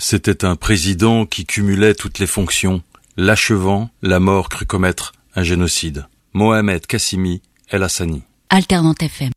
C'était un président qui cumulait toutes les fonctions. L'achevant, la mort crut commettre un génocide. Mohamed Kassimi El Hassani. Alternante FM.